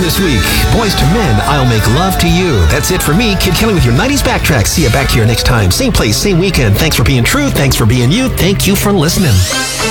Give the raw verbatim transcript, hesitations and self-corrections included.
this week. Boys to Men, I'll Make Love to You. That's it for me, Kid Kelly with your nineties Backtrack. See you back here next time. Same place, same weekend. Thanks for being true. Thanks for being you. Thank you for listening.